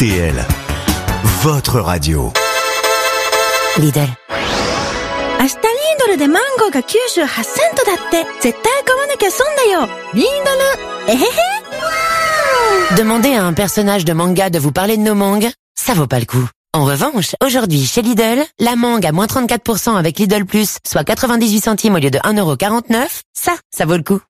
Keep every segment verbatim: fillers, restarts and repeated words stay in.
T L, votre radio. Lidl. 明日リードルでマンゴーがきゅうじゅうはちセントだって。絶対買わなきゃ損だよ。リードル、えへへ。 Demandez à un personnage de manga de vous parler de nos mangues, ça vaut pas le coup. En revanche, aujourd'hui, chez Lidl, la mangue à moins trente-quatre pour cent avec Lidl Plus, soit quatre-vingt-dix-huit centimes au lieu de un euro quarante-neuf, ça, ça vaut le coup.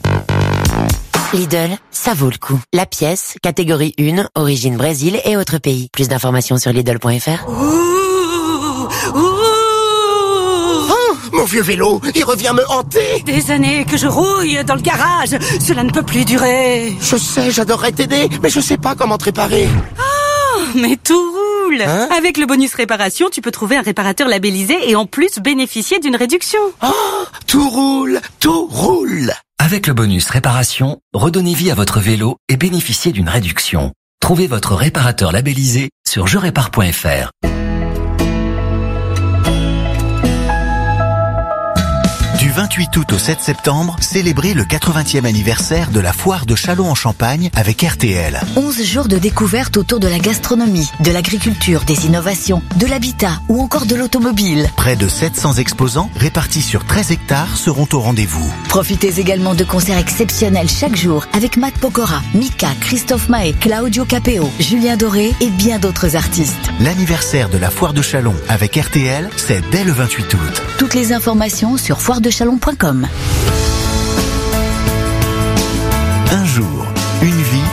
Lidl, ça vaut le coup. La pièce, catégorie un, origine Brésil et autres pays. Plus d'informations sur Lidl point F R. Ouh, ouh. Oh, mon vieux vélo, il revient me hanter. Des années que je rouille dans le garage, cela ne peut plus durer. Je sais, j'adorerais t'aider, mais je sais pas comment te réparer. Oh, mais tout roule. Hein? Avec le bonus réparation, tu peux trouver un réparateur labellisé et en plus bénéficier d'une réduction. Oh, tout roule, tout roule. Avec le bonus réparation, redonnez vie à votre vélo et bénéficiez d'une réduction. Trouvez votre réparateur labellisé sur je répare point F R. Du vingt-huit août au sept septembre, célébrez le quatre-vingtième anniversaire de la foire de Châlons en Champagne avec R T L. onze jours de découverte autour de la gastronomie, de l'agriculture, des innovations, de l'habitat ou encore de l'automobile. Près de sept cents exposants répartis sur treize hectares seront au rendez-vous. Profitez également de concerts exceptionnels chaque jour avec Matt Pokora, Mika, Christophe Maé, Claudio Capeo, Julien Doré et bien d'autres artistes. L'anniversaire de la foire de Châlons avec R T L, c'est dès le vingt-huit août. Toutes les informations sur foire de chalon point com. Un jour, une vie.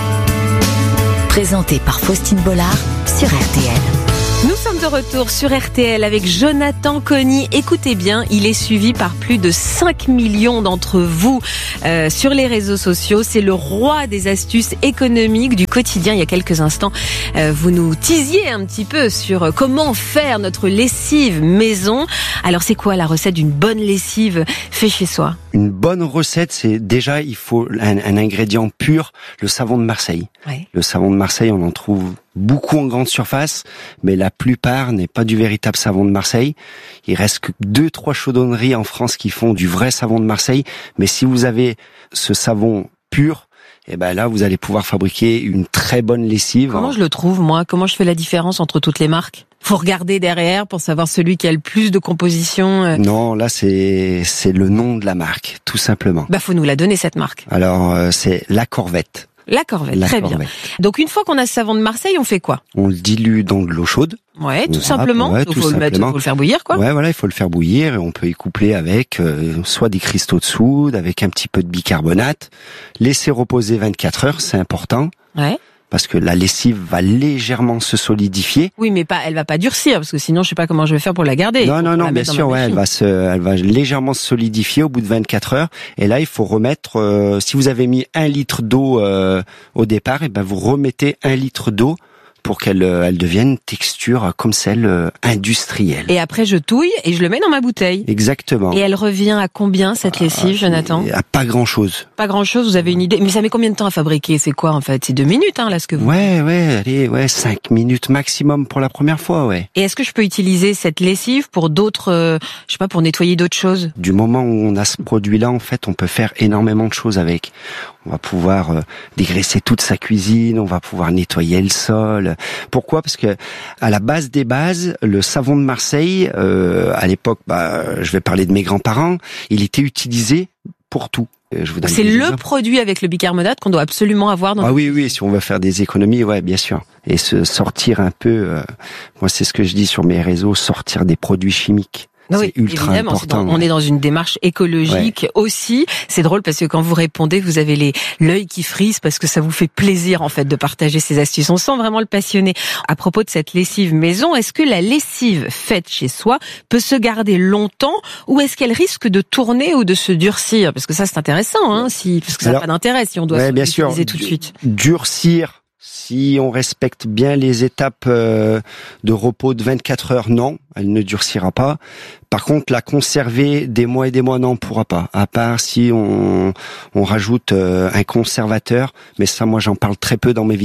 Présenté par Faustine Bollard sur R T L. Nous sommes de retour sur R T L avec Jonathan Cony. Écoutez bien, il est suivi par plus de cinq millions d'entre vous euh, sur les réseaux sociaux. C'est le roi des astuces économiques du quotidien. Il y a quelques instants, euh, vous nous teasiez un petit peu sur comment faire notre lessive maison. Alors c'est quoi la recette d'une bonne lessive fait chez soi ? Une bonne recette, c'est déjà, il faut un, un ingrédient pur, le savon de Marseille. Ouais. Le savon de Marseille, on en trouve beaucoup en grande surface, mais la plupart n'est pas du véritable savon de Marseille. Il reste que deux, trois chaudronneries en France qui font du vrai savon de Marseille. Mais si vous avez ce savon pur, et ben là, vous allez pouvoir fabriquer une très bonne lessive. Comment je le trouve, moi ? Comment je fais la différence entre toutes les marques ? Faut regarder derrière pour savoir celui qui a le plus de composition. Non, là, c'est c'est le nom de la marque, tout simplement. Bah, faut nous la donner, cette marque. Alors, euh, c'est La Corvette. La Corvette, la très Corvette. bien. Donc, une fois qu'on a ce savon de Marseille, on fait quoi ? On le dilue dans de l'eau chaude. Ouais, tout voilà, simplement. Ouais, Donc, tout faut, simplement. Le mettre, faut le faire bouillir, quoi. Ouais, voilà, il faut le faire bouillir et on peut y coupler avec euh, soit des cristaux de soude, avec un petit peu de bicarbonate. Laisser reposer vingt-quatre heures, c'est important. Ouais. Parce que la lessive va légèrement se solidifier. Oui, mais pas, elle va pas durcir, parce que sinon, je sais pas comment je vais faire pour la garder. Non, non, non, bien sûr, ouais, elle va se, elle va légèrement se solidifier au bout de vingt-quatre heures. Et là, il faut remettre, euh, si vous avez mis un litre d'eau euh, au départ, et ben vous remettez un litre d'eau pour qu'elle elle devienne une texture comme celle euh, industrielle. Et après, je touille et je le mets dans ma bouteille. Exactement. Et elle revient à combien, cette lessive, ah, Jonathan ? À pas grand-chose. Pas grand-chose, vous avez une idée ? Mais ça met combien de temps à fabriquer ? C'est quoi, en fait ? C'est deux minutes, hein, là, ce que vous... Ouais, ouais, allez, ouais, cinq minutes maximum pour la première fois, ouais. Et est-ce que je peux utiliser cette lessive pour d'autres, euh, je sais pas, pour nettoyer d'autres choses ? Du moment où on a ce produit-là, en fait, on peut faire énormément de choses avec. On va pouvoir euh, dégraisser toute sa cuisine, on va pouvoir nettoyer le sol. Pourquoi ? Parce que à la base des bases, le savon de Marseille, euh, à l'époque, bah, je vais parler de mes grands-parents, il était utilisé pour tout. Je vous donne C'est des le exemples. Produit avec le bicarbonate qu'on doit absolument avoir dans. Ah oui, oui, si on veut faire des économies, ouais, bien sûr. Et se sortir un peu, euh, moi c'est ce que je dis sur mes réseaux, sortir des produits chimiques. Oui, c'est ultra évidemment, important. C'est dans, on est dans une démarche écologique ouais. aussi. C'est drôle parce que quand vous répondez, vous avez les l'œil qui frise parce que ça vous fait plaisir en fait de partager ces astuces. On sent vraiment le passionné. À propos de cette lessive maison, est-ce que la lessive faite chez soi peut se garder longtemps ou est-ce qu'elle risque de tourner ou de se durcir ? Parce que ça c'est intéressant, hein, si parce que ça n'a pas d'intérêt si on doit ouais, l'utiliser tout de suite. Durcir. Si on respecte bien les étapes euh, de repos de vingt-quatre heures, non, elle ne durcira pas. Par contre, la conserver des mois et des mois, non, on pourra pas. À part si on, on rajoute euh, un conservateur, mais ça, moi, j'en parle très peu dans mes vidéos.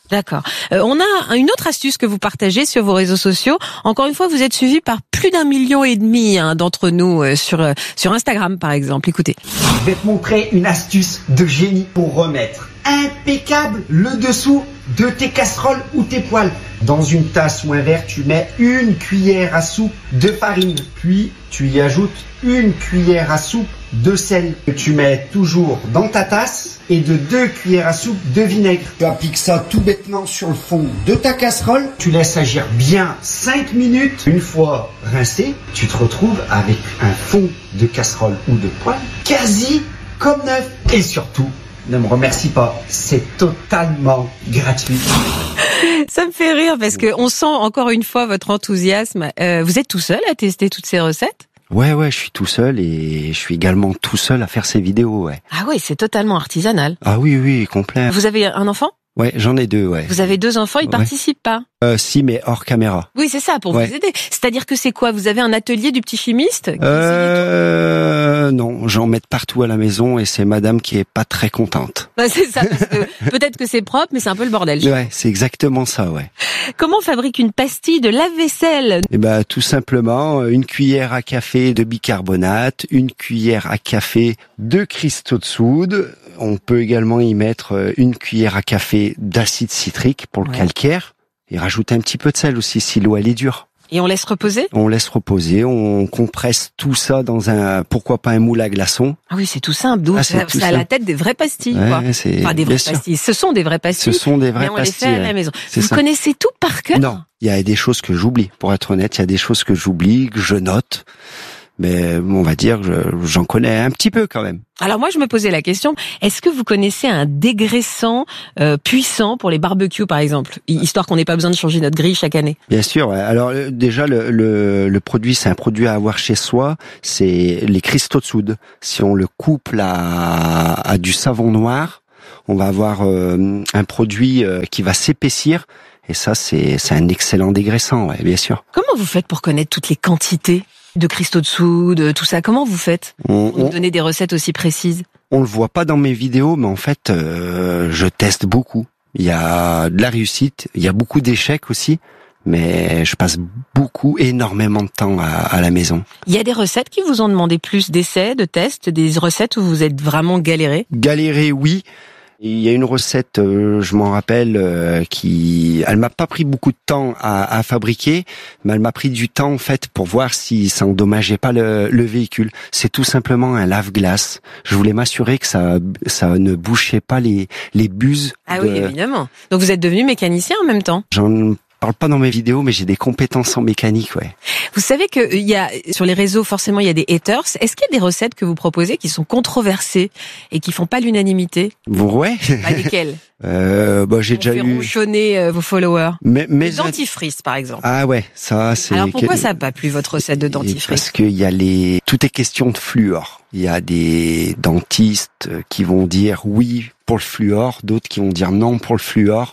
D'accord. Euh, on a une autre astuce que vous partagez sur vos réseaux sociaux. Encore une fois, vous êtes suivi par plus d'un million et demi hein, d'entre nous euh, sur euh, sur Instagram, par exemple. Écoutez. Je vais te montrer une astuce de génie pour remettre impeccable le dessous de tes casseroles ou tes poêles. Dans une tasse ou un verre, tu mets une cuillère à soupe de farine. Puis, tu y ajoutes une cuillère à soupe de sel que tu mets toujours dans ta tasse et de deux cuillères à soupe de vinaigre. Tu appliques ça tout bêtement sur le fond de ta casserole. Tu laisses agir bien cinq minutes. Une fois rincé, tu te retrouves avec un fond de casserole ou de poêle quasi comme neuf. Et surtout, ne me remercie pas, c'est totalement gratuit. Ça me fait rire parce que on sent encore une fois votre enthousiasme. Euh, vous êtes tout seul à tester toutes ces recettes ? Ouais, ouais, je suis tout seul et je suis également tout seul à faire ces vidéos, ouais. Ah oui, c'est totalement artisanal. Ah oui, oui, complet. Vous avez un enfant ? Ouais, j'en ai deux, ouais. Vous avez deux enfants, ils ouais. participent pas ? Euh, si, mais hors caméra. Oui, c'est ça, pour ouais. vous aider. C'est-à-dire que c'est quoi ? Vous avez un atelier du petit chimiste ? Euh, non, j'en mets partout à la maison et c'est madame qui est pas très contente. Bah, c'est ça, parce que peut-être que c'est propre, mais c'est un peu le bordel. Ouais, c'est exactement ça, ouais. Comment on fabrique une pastille de lave-vaisselle ? Eh ben, tout simplement, une cuillère à café de bicarbonate, une cuillère à café de cristaux de soude. On peut également y mettre une cuillère à café d'acide citrique pour le ouais. calcaire et rajouter un petit peu de sel aussi si l'eau elle est dure. Et on laisse reposer ? On laisse reposer, on compresse tout ça dans un, pourquoi pas un moule à glaçons. Ah oui, c'est tout simple, d'où ah, ça, ça a la tête des vraies pastilles. Ouais, quoi. C'est, enfin, des vraies sûr. pastilles. Ce sont des vraies pastilles. Ce sont des vraies mais on pastilles. les fait à la maison. C'est Vous ça. connaissez tout par cœur ? Non, il y a des choses que j'oublie. Pour être honnête, il y a des choses que j'oublie, que je note. Mais on va dire que j'en connais un petit peu quand même. Alors moi, je me posais la question, est-ce que vous connaissez un dégraissant euh, puissant pour les barbecues, par exemple, histoire qu'on n'ait pas besoin de changer notre grille chaque année ? Bien sûr. Ouais. Alors déjà, le, le, le produit, c'est un produit à avoir chez soi, c'est les cristaux de soude. Si on le couple à, à du savon noir, on va avoir euh, un produit euh, qui va s'épaissir. Et ça, c'est, c'est un excellent dégraissant, ouais, bien sûr. Comment vous faites pour connaître toutes les quantités de cristaux de soude, tout ça? Comment vous faites on, pour on, donner des recettes aussi précises? On le voit pas dans mes vidéos, mais en fait, euh, je teste beaucoup. Il y a de la réussite, il y a beaucoup d'échecs aussi, mais je passe beaucoup, énormément de temps à, à la maison. Il y a des recettes qui vous ont demandé plus d'essais, de tests, des recettes où vous êtes vraiment galéré? Galéré, oui. Il y a une recette, euh, je m'en rappelle, euh, qui, elle m'a pas pris beaucoup de temps à, à fabriquer, mais elle m'a pris du temps en fait pour voir si ça endommageait pas le, le véhicule. C'est tout simplement un lave-glace. Je voulais m'assurer que ça, ça ne bouchait pas les les buses. Ah de... oui, évidemment. Donc vous êtes devenu mécanicien en même temps. J'en parle pas dans mes vidéos, mais j'ai des compétences en mécanique, ouais. Vous savez que il y a sur les réseaux forcément il y a des haters. Est-ce qu'il y a des recettes que vous proposez qui sont controversées et qui font pas l'unanimité? Ouais. Bah, lesquelles? Euh, bah, j'ai On déjà fait eu. ronchonner euh, vos followers. Mais, mais le dentifrice, par exemple. Ah ouais, ça c'est. Alors pourquoi ça n'a pas plu votre recette de dentifrice? Parce qu'il y a les. Tout est question de fluor. Il y a des dentistes qui vont dire oui pour le fluor, d'autres qui vont dire non pour le fluor.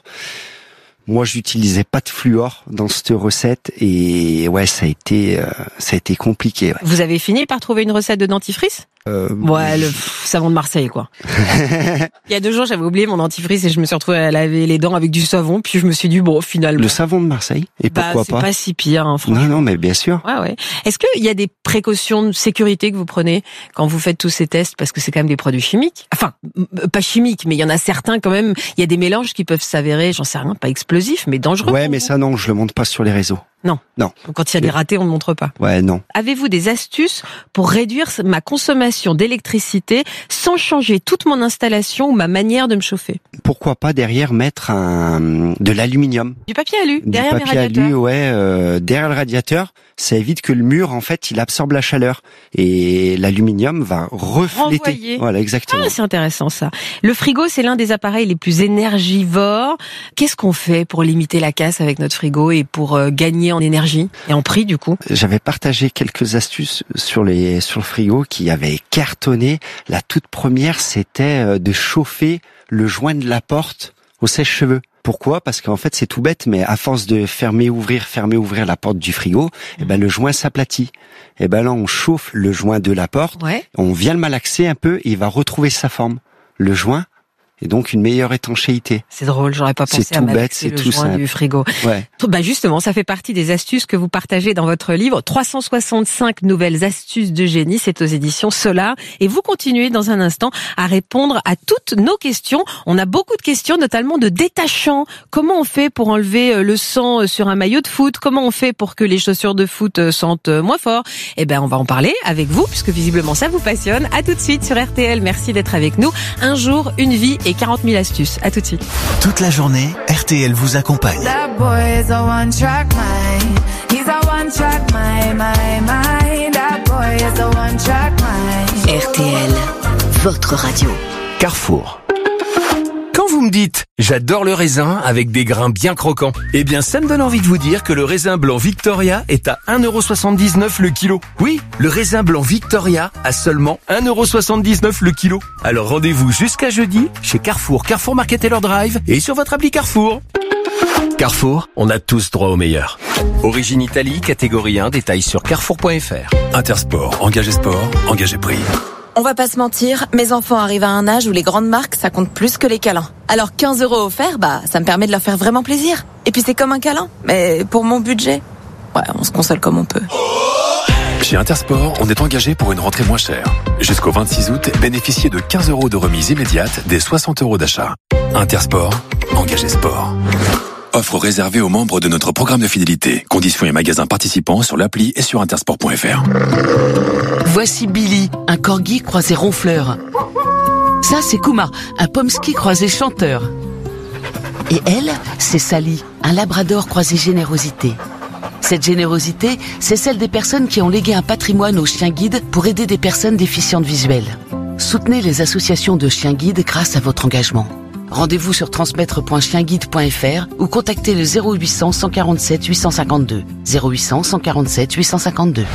Moi, j'utilisais pas de fluor dans cette recette et ouais, ça a été, euh, ça a été compliqué. Ouais. Vous avez fini par trouver une recette de dentifrice? Euh, ouais, le pff, savon de Marseille, quoi. Il y a deux jours, j'avais oublié mon dentifrice et je me suis retrouvée à laver les dents avec du savon, puis je me suis dit, bon, finalement. Le savon de Marseille? Et bah, pourquoi c'est pas? C'est pas si pire, hein, franchement. Non, non, mais bien sûr. Ouais, ouais. Est-ce qu'il y a des précautions de sécurité que vous prenez quand vous faites tous ces tests? Parce que c'est quand même des produits chimiques. Enfin, pas chimiques, mais il y en a certains quand même. Il y a des mélanges qui peuvent s'avérer, j'en sais rien, pas explosifs, mais dangereux. Ouais, mais ça, non, je le montre pas sur les réseaux. Non. Non. Donc, quand il y a des ratés, on ne montre pas. Ouais, non. Avez-vous des astuces pour réduire ma consommation d'électricité sans changer toute mon installation ou ma manière de me chauffer? Pourquoi pas derrière mettre un de l'aluminium? Du papier alu du derrière papier les radiateurs. alu, ouais, euh, derrière le radiateur, ça évite que le mur, en fait, il absorbe la chaleur et l'aluminium va refléter. Renvoyer. Voilà, exactement. Ah, c'est intéressant ça. Le frigo, c'est l'un des appareils les plus énergivores. Qu'est-ce qu'on fait pour limiter la casse avec notre frigo et pour euh, gagner en énergie et en prix du coup? J'avais partagé quelques astuces sur les sur le frigo qui avaient cartonné. La toute première, c'était de chauffer le joint de la porte au sèche-cheveux. Pourquoi? Parce qu'en fait, c'est tout bête, mais à force de fermer, ouvrir, fermer, ouvrir la porte du frigo, mmh. eh ben le joint s'aplatit. Et ben là, on chauffe le joint de la porte, ouais. on vient le malaxer un peu et il va retrouver sa forme. Le joint et donc une meilleure étanchéité. C'est drôle, j'aurais pas pensé c'est à tout m'axer bête, c'est le tout joint simple. du frigo. Ouais. Bah justement, ça fait partie des astuces que vous partagez dans votre livre trois cent soixante-cinq nouvelles astuces de génie, c'est aux éditions Solar, et vous continuez dans un instant à répondre à toutes nos questions. On a beaucoup de questions, notamment de détachants. Comment on fait pour enlever le sang sur un maillot de foot? Comment on fait pour que les chaussures de foot sentent moins fort? Eh ben, on va en parler avec vous, puisque visiblement ça vous passionne. À tout de suite sur R T L. Merci d'être avec nous. Un jour, une vie et quarante mille astuces. À tout de suite. Toute la journée, R T L vous accompagne. That boy is a one track mind. He's a one track mind, my mind. That boy is a one track mind. R T L, votre radio. Carrefour. Quand vous me dites « j'adore le raisin avec des grains bien croquants », eh bien ça me donne envie de vous dire que le raisin blanc Victoria est à un euro soixante-dix-neuf le kilo. Oui, le raisin blanc Victoria à seulement un euro soixante-dix-neuf le kilo. Alors rendez-vous jusqu'à jeudi chez Carrefour, Carrefour Market Taylor Drive et sur votre appli Carrefour. Carrefour, on a tous droit au meilleur. Origine Italie, catégorie un, détails sur carrefour point f r. Intersport, engagé sport, engagé prix. On va pas se mentir, mes enfants arrivent à un âge où les grandes marques, ça compte plus que les câlins. Alors quinze euros offerts, bah, ça me permet de leur faire vraiment plaisir. Et puis c'est comme un câlin, mais pour mon budget, ouais, on se console comme on peut. Chez Intersport, on est engagé pour une rentrée moins chère. Jusqu'au vingt-six août, bénéficiez de quinze euros de remise immédiate des soixante euros d'achat. Intersport, engagé sport. Offre réservée aux membres de notre programme de fidélité. Conditions et magasins participants sur l'appli et sur intersport point f r. Voici Billy, un corgi croisé ronfleur. Ça, c'est Kuma, un pomsky croisé chanteur. Et elle, c'est Sally, un labrador croisé générosité. Cette générosité, c'est celle des personnes qui ont légué un patrimoine aux chiens guides pour aider des personnes déficientes visuelles. Soutenez les associations de chiens guides grâce à votre engagement. Rendez-vous sur transmettre point chienguide point f r ou contactez le zéro huit cents, cent quarante-sept, huit cent cinquante-deux. zéro huit cents, cent quarante-sept, huit cent cinquante-deux.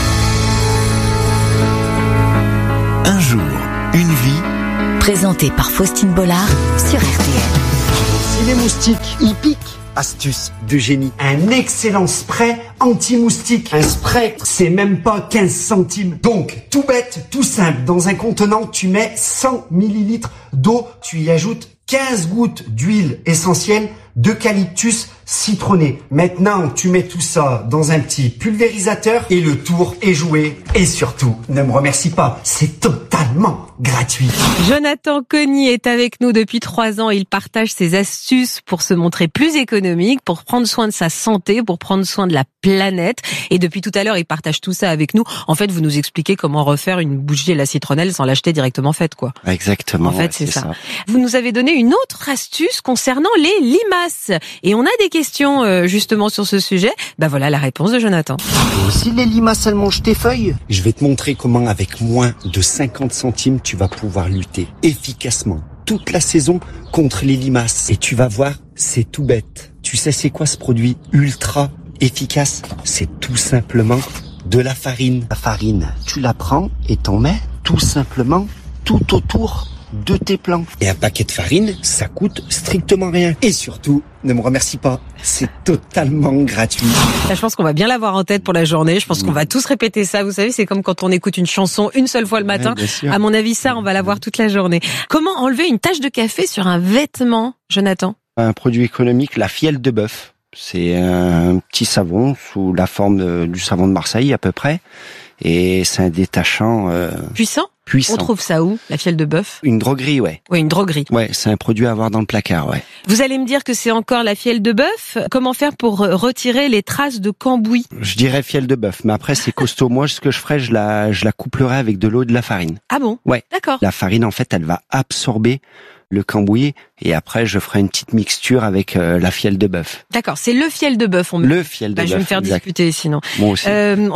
Un jour, une vie. Présenté par Faustine Bollard sur R T L. Si les moustiques, ils piquent. Astuce de génie. Un excellent spray anti-moustique. Un spray, c'est même pas quinze centimes. Donc, tout bête, tout simple. Dans un contenant, tu mets cent millilitres d'eau. Tu y ajoutes quinze gouttes d'huile essentielle d'eucalyptus citronné. Maintenant, tu mets tout ça dans un petit pulvérisateur et le tour est joué. Et surtout, ne me remercie pas, c'est totalement gratuit. Jonathan Cogny est avec nous depuis trois ans. Il partage ses astuces pour se montrer plus économique, pour prendre soin de sa santé, pour prendre soin de la planète. Et depuis tout à l'heure, il partage tout ça avec nous. En fait, vous nous expliquez comment refaire une bougie à la citronnelle sans l'acheter directement faite, quoi. Exactement. En fait, ouais, c'est, c'est ça. ça. Vous nous avez donné une autre astuce concernant les limaces. Et on a des questions euh, justement sur ce sujet. Ben voilà la réponse de Jonathan. Si les limaces elles mangent tes feuilles, je vais te montrer comment avec moins de cinquante centimes tu vas pouvoir lutter efficacement toute la saison contre les limaces. Et tu vas voir, c'est tout bête. Tu sais c'est quoi ce produit ultra efficace? C'est tout simplement de la farine. La farine, tu la prends et t'en mets tout simplement tout autour de tes plants. Et un paquet de farine, ça coûte strictement rien. Et surtout, ne me remercie pas, c'est totalement gratuit. Là, je pense qu'on va bien l'avoir en tête pour la journée. Je pense qu'on va tous répéter ça. Vous savez, c'est comme quand on écoute une chanson une seule fois le matin. Ouais, à mon avis, ça, on va l'avoir toute la journée. Comment enlever une tache de café sur un vêtement, Jonathan? Un produit économique, la fielle de bœuf. C'est un petit savon sous la forme de, du savon de Marseille à peu près. Et c'est un détachant... Euh... Puissant? Puissant. On trouve ça où, la fielle de bœuf? Une droguerie, ouais. Oui, une droguerie. Ouais, c'est un produit à avoir dans le placard, ouais. Vous allez me dire que c'est encore la fielle de bœuf. Comment faire pour retirer les traces de cambouis? Je dirais fielle de bœuf, mais après c'est costaud. Moi, ce que je ferais, je la, je la couplerais avec de l'eau et de la farine. Ah bon? Ouais. D'accord. La farine, en fait, elle va absorber le cambouis et après je ferai une petite mixture avec euh, la fielle de bœuf. D'accord, c'est le fiel de bœuf. On me... Le fiel de bah, bœuf. Je vais me faire exact. discuter sinon. Moi aussi. Euh,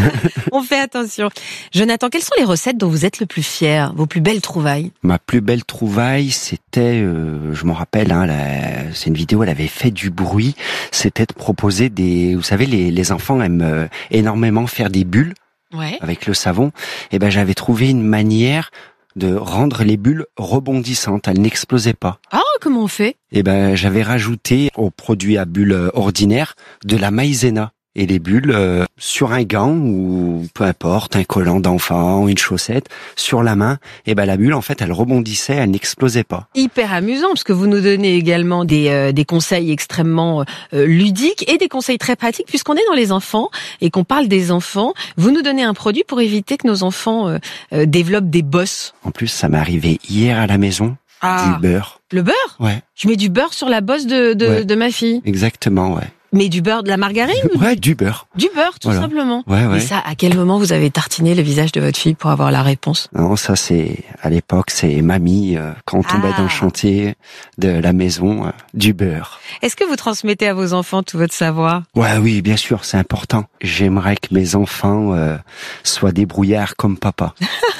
on fait attention. Jonathan, quelles sont les recettes dont vous êtes le plus fier, vos plus belles trouvailles? Ma plus belle trouvaille, c'était, euh, je m'en rappelle, hein, la... c'est une vidéo, elle avait fait du bruit. C'était de proposer des, vous savez, les, les enfants aiment euh, énormément faire des bulles ouais. avec le savon. Et ben j'avais trouvé une manière de rendre les bulles rebondissantes, elles n'explosaient pas. Ah, comment on fait? Et ben j'avais rajouté au produit à bulles ordinaire de la maïzena. Et les bulles, euh, sur un gant ou peu importe, un collant d'enfant, une chaussette, sur la main, et ben la bulle, en fait, elle rebondissait, elle n'explosait pas. Hyper amusant, parce que vous nous donnez également des, euh, des conseils extrêmement euh, ludiques et des conseils très pratiques, puisqu'on est dans les enfants et qu'on parle des enfants. Vous nous donnez un produit pour éviter que nos enfants euh, euh, développent des bosses. En plus, ça m'est arrivé hier à la maison, Ah. du beurre. Le beurre ? Ouais, Je mets du beurre sur la bosse de, de, Ouais. de ma fille. exactement, ouais. Mais du beurre, de la margarine ou Ouais, du beurre. du beurre, tout Voilà. simplement. Ouais, ouais. Et ça, à quel moment vous avez tartiné le visage de votre fille pour avoir la réponse ? Non, ça c'est, à l'époque, c'est mamie, euh, quand on tombait Ah. dans le chantier de la maison, euh, du beurre. Est-ce que vous transmettez à vos enfants tout votre savoir ? Ouais, oui, bien sûr, c'est important. J'aimerais que mes enfants euh, soient débrouillards comme papa.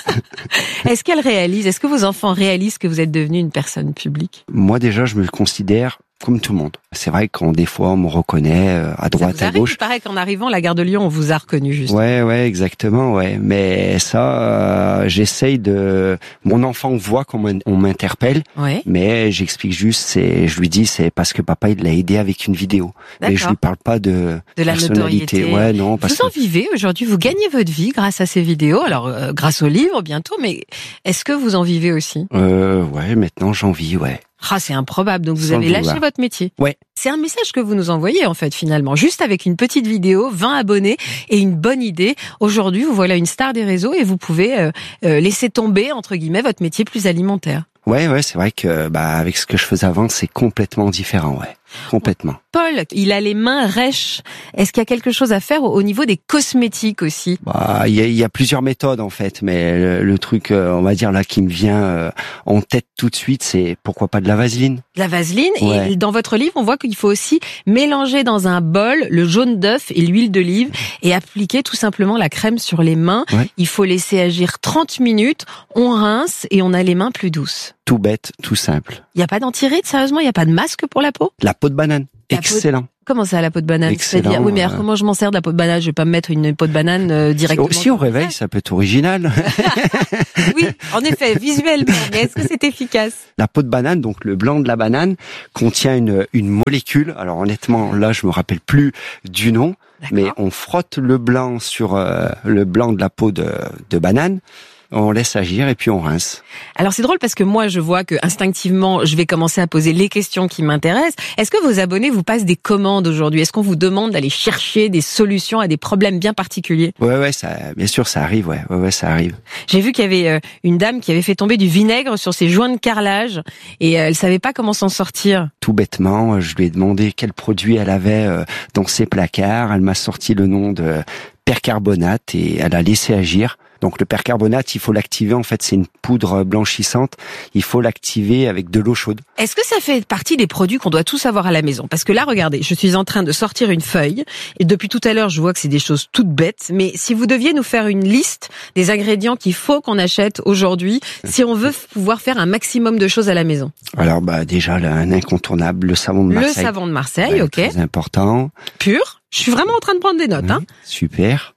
Est-ce qu'elles réalisent, est-ce que vos enfants réalisent que vous êtes devenu une personne publique ? Moi déjà, je me considère comme tout le monde. C'est vrai que quand des fois on me reconnaît euh, à Ça droite, vous à arrive, gauche. il paraît qu'en arrivant à la gare de Lyon, on vous a reconnu juste. Ouais, ouais, exactement, ouais. Mais ça, euh, j'essaye de. Mon enfant voit qu'on m'in- on m'interpelle, Ouais. mais j'explique juste. C'est, je lui dis, c'est parce que papa il l'a aidé avec une vidéo. Mais je D'accord. lui parle pas de, De la personnalité. notoriété. Ouais, non, parce Vous en que vivez aujourd'hui, vous gagnez votre vie grâce à ces vidéos, alors euh, grâce au livre bientôt, mais est-ce que vous en vivez aussi ? euh, ouais, maintenant j'en vis, ouais. Ah, c'est improbable, donc vous Sans avez le lâché vouloir. votre métier. Ouais. C'est un message que vous nous envoyez en fait finalement, juste avec une petite vidéo, vingt abonnés et une bonne idée. Aujourd'hui, vous voilà une star des réseaux et vous pouvez euh, euh, laisser tomber, entre guillemets, votre métier plus alimentaire. Ouais, ouais, c'est vrai que bah avec ce que je faisais avant, c'est complètement différent, ouais. Complètement. Paul, il a les mains rêches. Est-ce qu'il y a quelque chose à faire au, au niveau des cosmétiques aussi ? Bah, il y a, il y a plusieurs méthodes en fait, mais le, le truc, euh, on va dire là, qui me vient euh, en tête tout de suite, c'est pourquoi pas de la vaseline. De la vaseline. Ouais. Et dans votre livre, on voit qu'il faut aussi mélanger dans un bol le jaune d'œuf et l'huile d'olive et appliquer tout simplement la crème sur les mains. Ouais. Il faut laisser agir trente minutes, on rince et on a les mains plus douces. Tout bête, tout simple. Il n'y a pas d'anti-rides, sérieusement ? Il n'y a pas de masque pour la peau ? La peau de banane, La peau de- excellent. Comment ça, la peau de banane ? Excellent, C'est-à-dire, oui, mais alors euh. comment je m'en sers de la peau de banane ? Je vais pas me mettre une peau de banane euh, directement. Si au réveil, ça peut être original. Oui, en effet, visuellement. Mais est-ce que c'est efficace ? La peau de banane, donc le blanc de la banane, contient une, une molécule. Alors honnêtement, là, je me rappelle plus du nom, mais on frotte le blanc sur euh, le blanc de la peau de, de banane. On laisse agir et puis on rince. Alors c'est drôle parce que moi je vois que instinctivement je vais commencer à poser les questions qui m'intéressent. Est-ce que vos abonnés vous passent des commandes aujourd'hui ? Est-ce qu'on vous demande d'aller chercher des solutions à des problèmes bien particuliers ? Ouais, ouais, ça, bien sûr, ça arrive. Ouais, ouais, ouais, ça arrive. J'ai vu qu'il y avait euh, une dame qui avait fait tomber du vinaigre sur ses joints de carrelage et euh, elle savait pas comment s'en sortir. Tout bêtement, je lui ai demandé quel produit elle avait euh, dans ses placards. Elle m'a sorti le nom de percarbonate et elle a laissé agir. Donc le percarbonate, il faut l'activer. En fait, c'est une poudre blanchissante. Il faut l'activer avec de l'eau chaude. Est-ce que ça fait partie des produits qu'on doit tous avoir à la maison ? Parce que là, regardez, je suis en train de sortir une feuille et depuis tout à l'heure, je vois que c'est des choses toutes bêtes. Mais si vous deviez nous faire une liste des ingrédients qu'il faut qu'on achète aujourd'hui, si on veut pouvoir faire un maximum de choses à la maison. Alors, bah déjà, là, un incontournable, le savon de Marseille. Le savon de Marseille, Ouais, ok. Très important. Pur. Je suis vraiment en train de prendre des notes. Hein. Super.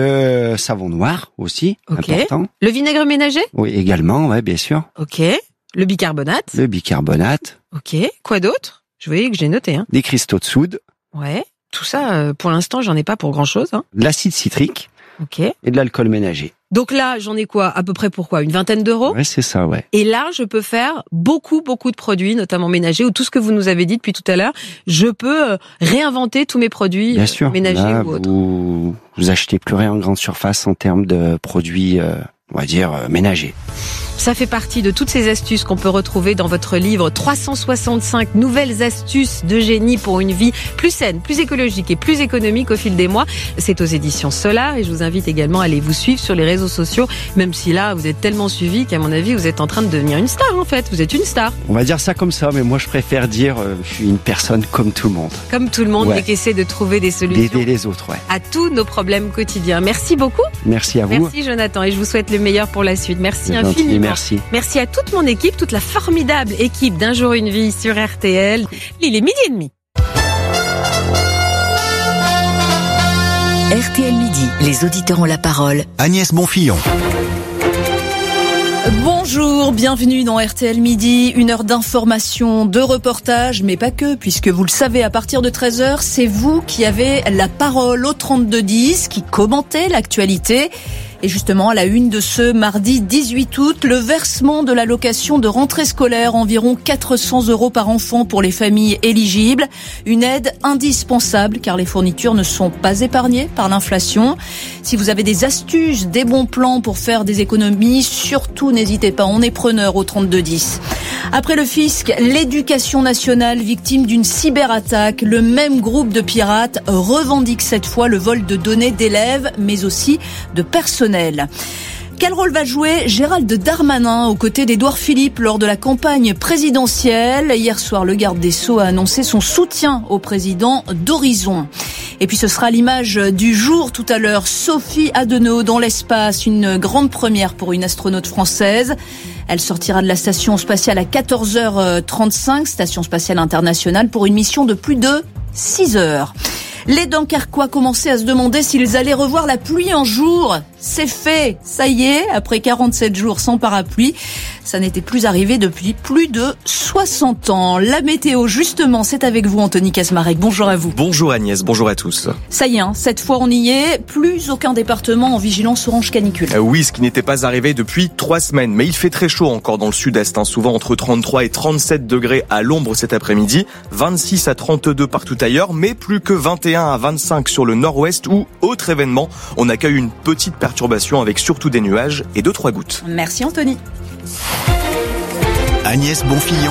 Le savon noir aussi, Ok. important. Le vinaigre ménager. Oui, également, ouais, bien sûr. Ok. Le bicarbonate. Le bicarbonate. Ok. Quoi d'autre ? Je voyais que j'ai noté. Hein. Des cristaux de soude. Ouais. Tout ça, euh, pour l'instant, j'en ai pas pour grand-chose. Hein. De l'acide citrique. Ok. Et de l'alcool ménager. Donc là, j'en ai quoi ? À peu près pour quoi ? Une vingtaine d'euros ? Ouais, c'est ça, ouais. Et là, je peux faire beaucoup, beaucoup de produits, notamment ménagers, ou tout ce que vous nous avez dit depuis tout à l'heure. Je peux euh, réinventer tous mes produits Bien euh, sûr. ménagers Là, ou autres. vous, vous achetez plus rien en grande surface en termes de produits, euh, on va dire, euh, ménagers. Ça fait partie de toutes ces astuces qu'on peut retrouver dans votre livre trois cent soixante-cinq nouvelles astuces de génie pour une vie plus saine, plus écologique et plus économique au fil des mois. C'est aux éditions Solar et je vous invite également à aller vous suivre sur les réseaux sociaux, même si là, vous êtes tellement suivi qu'à mon avis, vous êtes en train de devenir une star en fait. Vous êtes une star. On va dire ça comme ça, mais moi je préfère dire euh, je suis une personne comme tout le monde. Comme tout le monde, Ouais. mais qui essaie de trouver des solutions D'aider les autres, ouais. à tous nos problèmes quotidiens. Merci beaucoup. Merci à vous. Merci Jonathan et je vous souhaite le meilleur pour la suite. Merci C'est gentil, infiniment. merci. Merci à toute mon équipe, toute la formidable équipe d'Un jour une vie sur R T L. Il est midi et demi. R T L Midi, les auditeurs ont la parole. Agnès Bonfillon. Bonjour, bienvenue dans R T L Midi, une heure d'information, de reportage, mais pas que, puisque vous le savez, à partir de treize heures, c'est vous qui avez la parole au trente-deux dix, qui commentez l'actualité. Et justement, à la une de ce mardi dix-huit août, le versement de l'allocation de rentrée scolaire, environ quatre cents euros par enfant pour les familles éligibles. Une aide indispensable car les fournitures ne sont pas épargnées par l'inflation. Si vous avez des astuces, des bons plans pour faire des économies, surtout n'hésitez pas, on est preneur au trente-deux dix. Après le fisc, l'éducation nationale victime d'une cyberattaque. Le même groupe de pirates revendique cette fois le vol de données d'élèves, mais aussi de personnel. Quel rôle va jouer Gérald Darmanin aux côtés d'Édouard Philippe lors de la campagne présidentielle ? Hier soir, le garde des Sceaux a annoncé son soutien au président d'Horizon. Et puis ce sera l'image du jour tout à l'heure. Sophie Adenau dans l'espace, une grande première pour une astronaute française. Elle sortira de la station spatiale à quatorze heures trente-cinq, station spatiale internationale, pour une mission de plus de six heures. Les Dunkerquois commençaient à se demander s'ils allaient revoir la pluie un jour. C'est fait, ça y est, après quarante-sept jours sans parapluie, ça n'était plus arrivé depuis plus de soixante ans. La météo, justement, c'est avec vous, Anthony Kasmarek. Bonjour à vous. Bonjour Agnès, bonjour à tous. Ça y est, hein, cette fois on y est, plus aucun département en vigilance orange canicule. Euh, oui, ce qui n'était pas arrivé depuis trois semaines, mais il fait très chaud encore dans le sud-est, hein, souvent entre trente-trois et trente-sept degrés à l'ombre cet après-midi, vingt-six à trente-deux partout ailleurs, mais plus que vingt et un à vingt-cinq sur le nord-ouest où, autre événement, on accueille une petite perturbation avec surtout des nuages et deux trois gouttes. Merci Anthony. Agnès Bonfillon.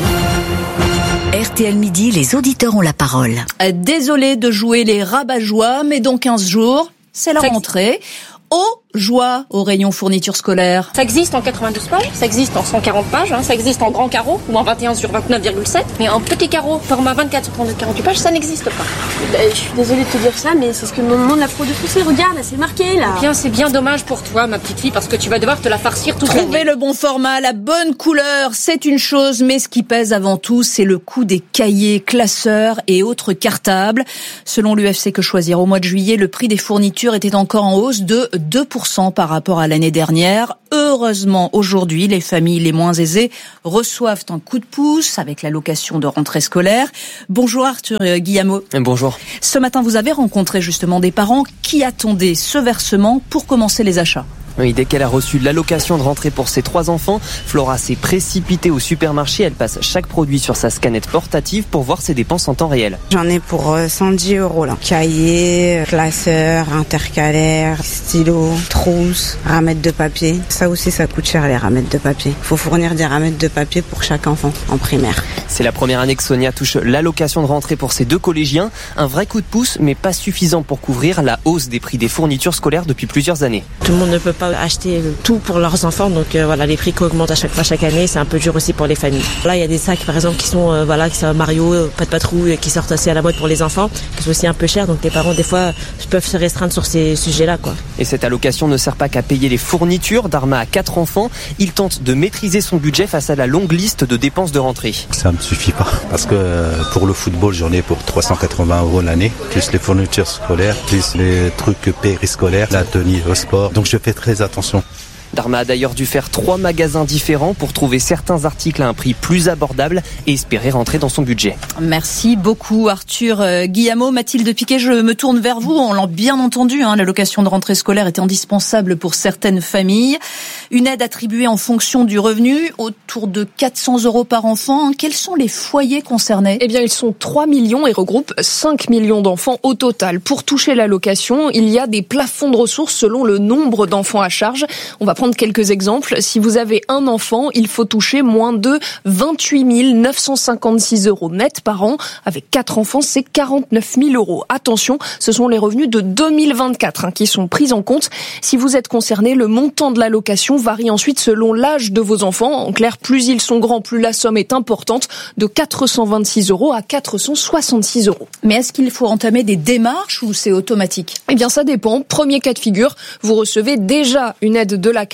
R T L Midi, les auditeurs ont la parole. Désolé de jouer les rabat-joie, mais dans quinze jours, c'est la rentrée. Oh, joie au rayon fourniture scolaire. Ça existe en quatre-vingt-douze pages, ça existe en cent quarante pages, hein, ça existe en grand carreau ou en vingt et un sur vingt-neuf virgule sept, mais en petit carreau, format vingt-quatre sur trente-deux quarante-huit pages, ça n'existe pas. Bah, je suis désolée de te dire ça, mais c'est ce que me demande la pro de français. Regarde, là, c'est marqué, là. Eh bien, c'est bien dommage pour toi, ma petite fille, parce que tu vas devoir te la farcir toute l'année. Trouver le bon format, la bonne couleur, c'est une chose, mais ce qui pèse avant tout, c'est le coût des cahiers, classeurs et autres cartables. Selon l'U F C Que Choisir, au mois de juillet, le prix des fournitures était encore en hausse de deux pour cent par rapport à l'année dernière. Heureusement, aujourd'hui, les familles les moins aisées reçoivent un coup de pouce avec l'allocation de rentrée scolaire. Bonjour Arthur Guillamot. Bonjour. Ce matin, vous avez rencontré justement des parents qui attendaient ce versement pour commencer les achats. Oui, dès qu'elle a reçu l'allocation de rentrée pour ses trois enfants, Flora s'est précipitée au supermarché. Elle passe chaque produit sur sa scannette portative pour voir ses dépenses en temps réel. J'en ai pour cent dix euros là. Cahiers, classeurs, intercalaires, stylos, trousses, ramettes de papier. Ça aussi, ça coûte cher les ramettes de papier. Il faut fournir des ramettes de papier pour chaque enfant en primaire. C'est la première année que Sonia touche l'allocation de rentrée pour ses deux collégiens. Un vrai coup de pouce, mais pas suffisant pour couvrir la hausse des prix des fournitures scolaires depuis plusieurs années. Tout le monde ne peut pas acheter tout pour leurs enfants, donc euh, voilà, les prix qui augmentent à chaque fois chaque année, c'est un peu dur aussi pour les familles. Là, il y a des sacs par exemple qui sont euh, voilà, qui sont Mario, euh, pas de patrouille, qui sortent assez à la mode pour les enfants, qui sont aussi un peu chers, donc les parents des fois peuvent se restreindre sur ces sujets-là, quoi. Et cette allocation ne sert pas qu'à payer les fournitures. Darma a quatre enfants, il tente de maîtriser son budget face à la longue liste de dépenses de rentrée. Ça me suffit pas, parce que pour le football, j'en ai pour trois cent quatre-vingts euros l'année, plus les fournitures scolaires, plus les trucs périscolaires, la tenue au sport, donc je fais très attention. Darma a d'ailleurs dû faire trois magasins différents pour trouver certains articles à un prix plus abordable et espérer rentrer dans son budget. Merci beaucoup Arthur Guillamot. Mathilde Piquet, je me tourne vers vous. On l'a bien entendu, hein, l'allocation de rentrée scolaire est indispensable pour certaines familles. Une aide attribuée en fonction du revenu, autour de quatre cents euros par enfant. Quels sont les foyers concernés ? Eh bien, ils sont trois millions et regroupent cinq millions d'enfants au total. Pour toucher l'allocation, il y a des plafonds de ressources selon le nombre d'enfants à charge. On va prendre quelques exemples. Si vous avez un enfant, il faut toucher moins de vingt-huit mille neuf cent cinquante-six euros net par an. Avec quatre enfants, c'est quarante-neuf mille euros. Attention, ce sont les revenus de deux mille vingt-quatre hein, qui sont pris en compte. Si vous êtes concerné, le montant de l'allocation varie ensuite selon l'âge de vos enfants. En clair, plus ils sont grands, plus la somme est importante, de quatre cent vingt-six euros à quatre cent soixante-six euros. Mais est-ce qu'il faut entamer des démarches ou c'est automatique ? Eh bien, ça dépend. Premier cas de figure, vous recevez déjà une aide de la C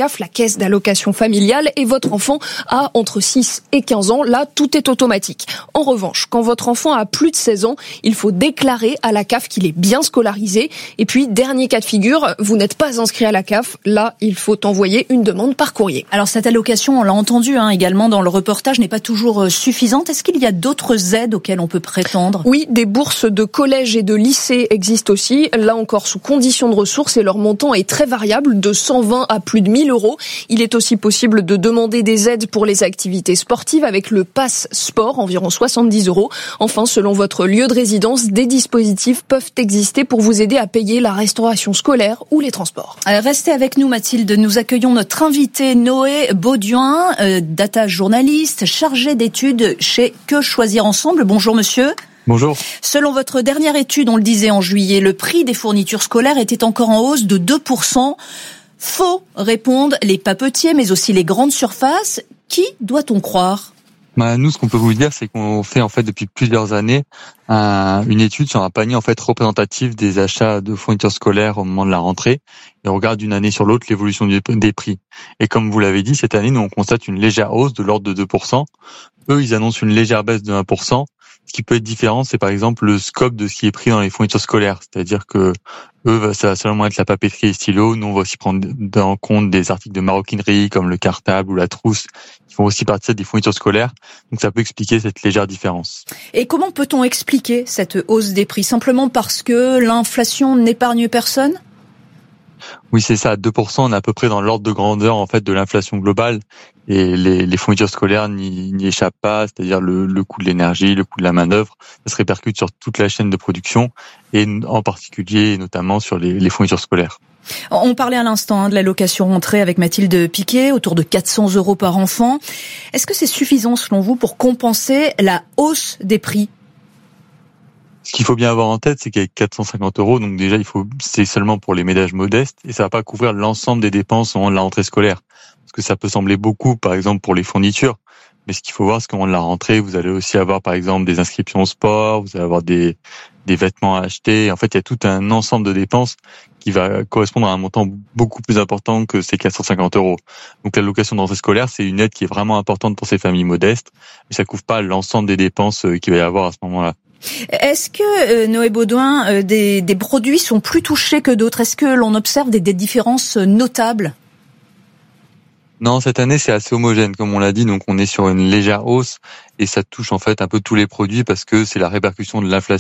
C A F, la caisse d'allocation familiale, et votre enfant a entre six et quinze ans. Là, tout est automatique. En revanche, quand votre enfant a plus de seize ans, il faut déclarer à la C A F qu'il est bien scolarisé. Et puis, dernier cas de figure, vous n'êtes pas inscrit à la C A F. Là, il faut envoyer une demande par courrier. Alors, cette allocation, on l'a entendu hein, également dans le reportage, n'est pas toujours suffisante. Est-ce qu'il y a d'autres aides auxquelles on peut prétendre ? Oui, des bourses de collège et de lycée existent aussi. Là encore, sous conditions de ressources, et leur montant est très variable, de cent vingt à plus de mille euros. Il est aussi possible de demander des aides pour les activités sportives avec le Pass Sport, environ soixante-dix euros. Enfin, selon votre lieu de résidence, des dispositifs peuvent exister pour vous aider à payer la restauration scolaire ou les transports. Euh, restez avec nous, Mathilde. Nous accueillons notre invité Noé Bauduin, euh, data journaliste, chargé d'études chez Que Choisir Ensemble. Bonjour monsieur. Bonjour. Selon votre dernière étude, on le disait en juillet, le prix des fournitures scolaires était encore en hausse de deux pour cent. Faux, répondent les papetiers, mais aussi les grandes surfaces. Qui doit-on croire ? Bah, nous, ce qu'on peut vous dire, c'est qu'on fait en fait depuis plusieurs années un, une étude sur un panier en fait représentatif des achats de fournitures scolaires au moment de la rentrée, et on regarde d'une année sur l'autre l'évolution des prix. Et comme vous l'avez dit, cette année, nous on constate une légère hausse de l'ordre de deux pour cent. Eux, ils annoncent une légère baisse de un pour cent. Ce qui peut être différent, c'est par exemple le scope de ce qui est pris dans les fournitures scolaires. C'est-à-dire que eux, ça va seulement être la papeterie et les stylos. Nous, on va aussi prendre en compte des articles de maroquinerie comme le cartable ou la trousse qui font aussi partie des fournitures scolaires. Donc ça peut expliquer cette légère différence. Et comment peut-on expliquer cette hausse des prix ? Simplement parce que l'inflation n'épargne personne ? Oui, c'est ça. À deux pour cent, on est à peu près dans l'ordre de grandeur en fait de l'inflation globale, et les, les fournitures scolaires n'y, n'y échappent pas. C'est-à-dire le, le coût de l'énergie, le coût de la main d'œuvre, ça se répercute sur toute la chaîne de production, et en particulier et notamment sur les, les fournitures scolaires. On parlait à l'instant hein, de l'allocation rentrée avec Mathilde Piquet, autour de quatre cents euros par enfant. Est-ce que c'est suffisant selon vous pour compenser la hausse des prix ? Ce qu'il faut bien avoir en tête, c'est qu'avec quatre cent cinquante euros, donc déjà, il faut, c'est seulement pour les ménages modestes, et ça va pas couvrir l'ensemble des dépenses au moment de la rentrée scolaire. Parce que ça peut sembler beaucoup, par exemple, pour les fournitures. Mais ce qu'il faut voir, c'est qu'au moment de la rentrée, vous allez aussi avoir, par exemple, des inscriptions au sport, vous allez avoir des, des vêtements à acheter. En fait, il y a tout un ensemble de dépenses qui va correspondre à un montant beaucoup plus important que ces quatre cent cinquante euros. Donc, l'allocation de rentrée scolaire, c'est une aide qui est vraiment importante pour ces familles modestes, mais ça couvre pas l'ensemble des dépenses qu'il va y avoir à ce moment-là. Est-ce que, euh, Noé Bauduin, euh, des, des produits sont plus touchés que d'autres ? Est-ce que l'on observe des, des différences notables ? Non, cette année, c'est assez homogène, comme on l'a dit. Donc, on est sur une légère hausse, et ça touche en fait un peu tous les produits parce que c'est la répercussion de l'inflation